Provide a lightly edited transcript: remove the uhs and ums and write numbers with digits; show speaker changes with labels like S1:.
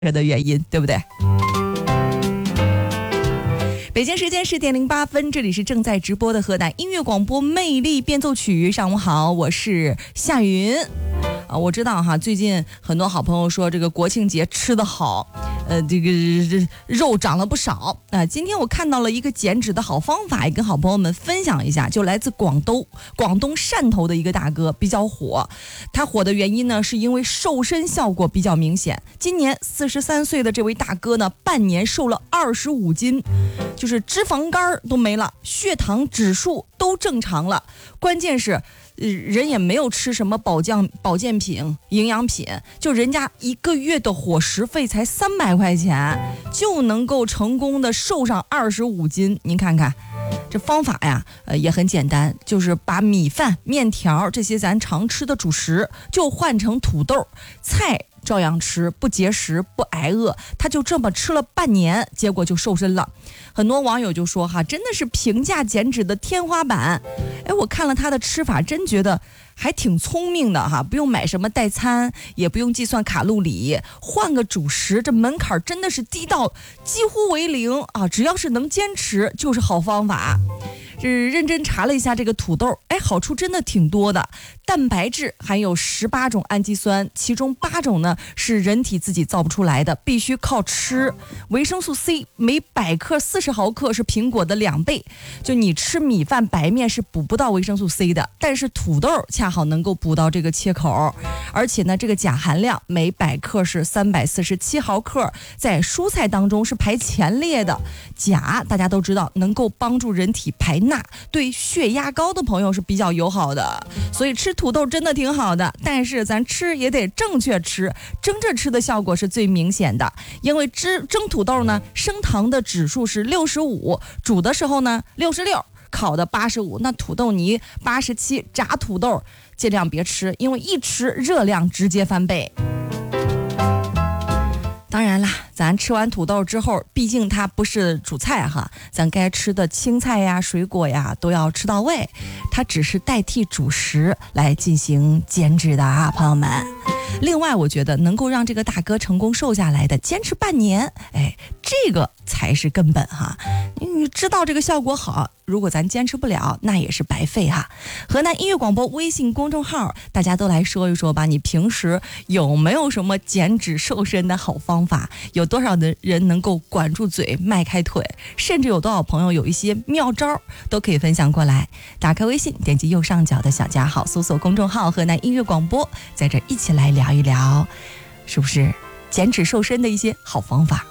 S1: 的原因，对不对？北京时间10点08分，这里是正在直播的河南音乐广播魅力变奏曲。上午好，我是夏云。我知道哈，最近很多好朋友说这个国庆节吃得好，这个肉长了不少。今天我看到了一个减脂的好方法，也跟好朋友们分享一下，就来自广东汕头的一个大哥，比较火。他火的原因呢，是因为瘦身效果比较明显。今年43岁的这位大哥呢，半年瘦了25斤，就是脂肪肝都没了，血糖指数都正常了，关键是人也没有吃什么保健品、营养品，就人家1个月的伙食费才300块钱，就能够成功的瘦上25斤。您看看这方法呀，也很简单，就是把米饭、面条这些咱常吃的主食，就换成土豆、菜。照样吃，不节食不挨饿，他就这么吃了半年，结果就瘦身了。很多网友就说哈，真的是平价减脂的天花板。我看了他的吃法，真觉得还挺聪明的哈，不用买什么代餐，也不用计算卡路里，换个主食，这门槛真的是低到几乎为零啊！只要是能坚持，就是好方法。认真查了一下这个土豆，好处真的挺多的。蛋白质含有18种氨基酸，其中8种呢是人体自己造不出来的，必须靠吃。维生素 C 每100克40毫克是苹果的2倍，就你吃米饭白面是补不到维生素 C 的，但是土豆恰好能够补到这个切口。而且呢，这个钾含量每100克是347毫克，在蔬菜当中是排前列的。钾大家都知道能够帮助人体排钠，对血压高的朋友是比较友好的，所以吃土豆真的挺好的。但是咱吃也得正确吃，蒸着吃的效果是最明显的。因为蒸土豆呢，升糖的指数是65，煮的时候呢66，烤的85，那土豆泥87，炸土豆尽量别吃，因为一吃热量直接翻倍。当然啦，咱吃完土豆之后，毕竟它不是主菜哈，咱该吃的青菜呀、水果呀都要吃到位，它只是代替主食来进行减脂的啊，朋友们。另外，我觉得能够让这个大哥成功瘦下来的，坚持半年，这个才是根本哈。你知道这个效果好，如果咱坚持不了，那也是白费哈。河南音乐广播微信公众号，大家都来说一说吧，你平时有没有什么减脂瘦身的好方法？有多少的人能够管住嘴、迈开腿？甚至有多少朋友有一些妙招，都可以分享过来。打开微信，点击右上角的小加号，搜索公众号河南音乐广播，在这一起来聊一聊，是不是减脂瘦身的一些好方法？